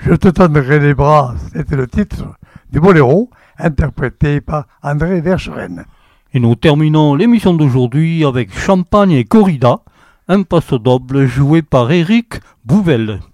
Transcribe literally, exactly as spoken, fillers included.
Je te tendrai les bras, c'était le titre du boléro, interprété par André Verschuren. Et nous terminons l'émission d'aujourd'hui avec Champagne et Corrida, un passo doble joué par Éric Bouvel.